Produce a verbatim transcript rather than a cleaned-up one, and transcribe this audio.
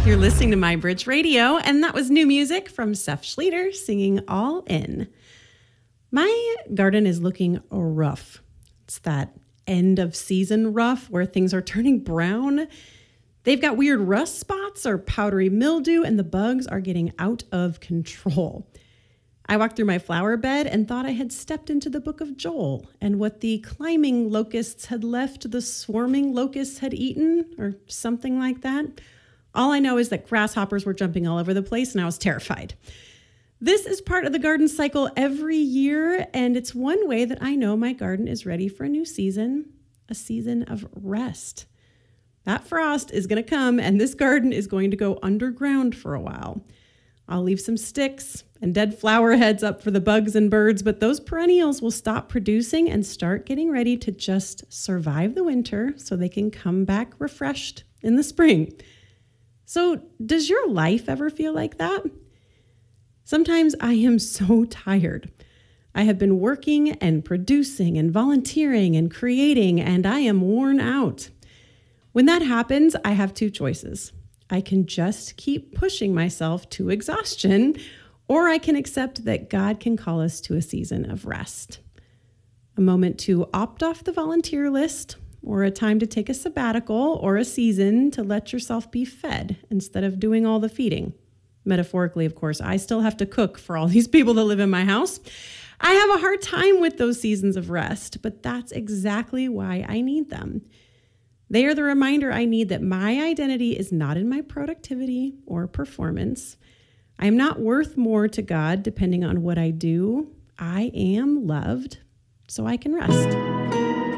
You're listening to My Bridge Radio, and that was new music from Seth Schleter singing All In. My garden is looking rough. It's that end of season rough where things are turning brown. They've got weird rust spots or powdery mildew, and the bugs are getting out of control. I walked through my flower bed and thought I had stepped into the book of Joel, and what the climbing locusts had left, the swarming locusts had eaten, or something like that. All I know is that grasshoppers were jumping all over the place, and I was terrified. This is part of the garden cycle every year, and it's one way that I know my garden is ready for a new season, a season of rest. That frost is going to come, and this garden is going to go underground for a while. I'll leave some sticks and dead flower heads up for the bugs and birds, but those perennials will stop producing and start getting ready to just survive the winter so they can come back refreshed in the spring. So, does your life ever feel like that? Sometimes I am so tired. I have been working and producing and volunteering and creating, and I am worn out. When that happens, I have two choices. I can just keep pushing myself to exhaustion, or I can accept that God can call us to a season of rest. A moment to opt off the volunteer list, or a time to take a sabbatical or a season to let yourself be fed instead of doing all the feeding. Metaphorically, of course, I still have to cook for all these people that live in my house. I have a hard time with those seasons of rest, but that's exactly why I need them. They are the reminder I need that my identity is not in my productivity or performance. I am not worth more to God depending on what I do. I am loved, so I can rest.